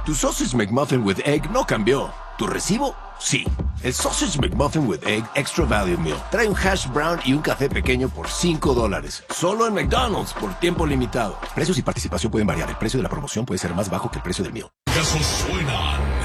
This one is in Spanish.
Tu Sausage McMuffin with Egg no cambió. ¿Tu recibo? Sí. El Sausage McMuffin with Egg Extra Value Meal trae un hash brown y un café pequeño por $5. Solo en McDonald's por tiempo limitado. Precios y participación pueden variar. El precio de la promoción puede ser más bajo que el precio del meal. Casos suenan.